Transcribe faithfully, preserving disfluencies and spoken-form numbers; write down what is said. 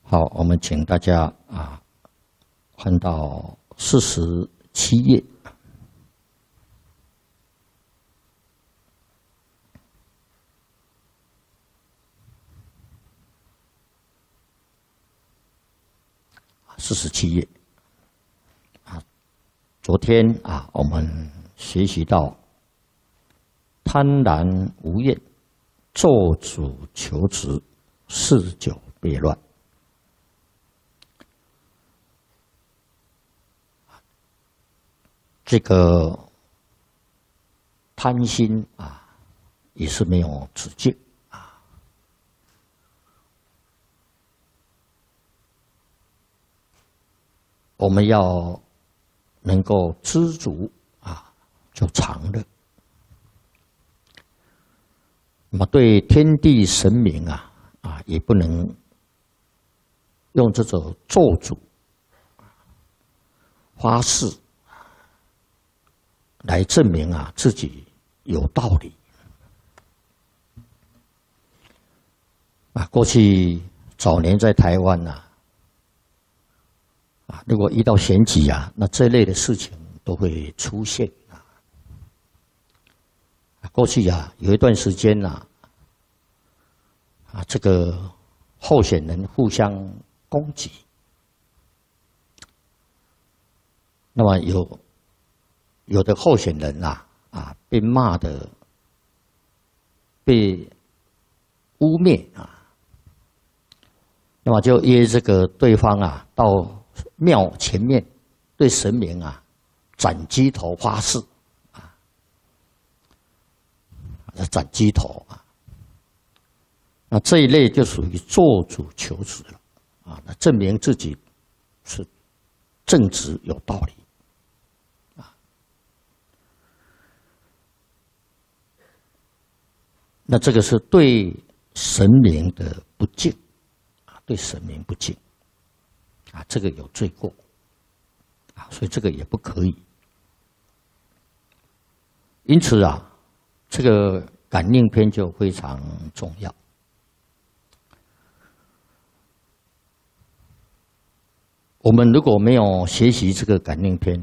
好，我们请大家啊翻到四十七页。四十七页啊，昨天啊，我们学习到贪婪无厌，做主求职，嗜酒悖乱。这个贪心啊，也是没有止境啊。我们要能够知足啊，就常乐。那么对天地神明啊啊，也不能用这种做主发誓来证明啊自己有道理啊。过去早年在台湾呐啊，如果遇到选举啊，那这类的事情都会出现啊。过去啊，有一段时间呐啊，这个候选人互相攻击，那么有。有的候选人啊啊被骂的、被污蔑啊，那么就约这个对方啊到庙前面对神明啊斩鸡头发誓啊，斩鸡头啊，那这一类就属于做主求职了啊，那证明自己是正直有道理。那这个是对神明的不敬啊，对神明不敬啊，这个有罪过啊，所以这个也不可以。因此啊，这个感应篇就非常重要。我们如果没有学习这个感应篇